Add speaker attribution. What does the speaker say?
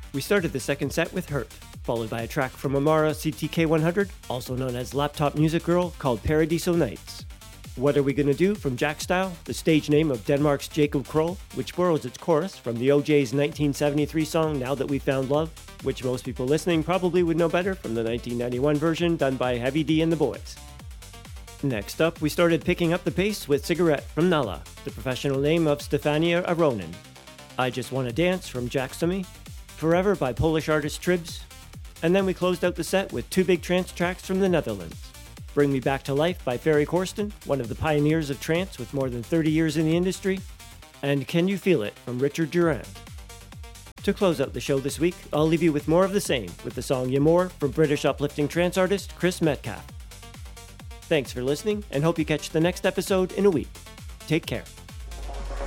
Speaker 1: We started the second set with Hurt, followed by a track from Amara CTK 100, also known as Laptop Music Girl, called Paradiso Nights. What Are We Gonna Do from Jackstyle, the stage name of Denmark's Jacob Kroll, which borrows its chorus from the O'Jays' 1973 song Now That We Found Love, which most people listening probably would know better from the 1991 version done by Heavy D and the Boys. Next up, we started picking up the pace with Cigarette from Nala, the professional name of Stefania Aronin. I Just Wanna Dance from Jacksomy, Forever by Polish artist Tribs, and then we closed out the set with two big trance tracks from the Netherlands. Bring Me Back to Life by Ferry Corsten, one of the pioneers of trance with more than 30 years in the industry, and Can You Feel It from Richard Durand. To close out the show this week, I'll leave you with more of the same, with the song Yamor from British uplifting trance artist Chris Metcalf. Thanks for listening, and hope you catch the next episode in a week. Take care.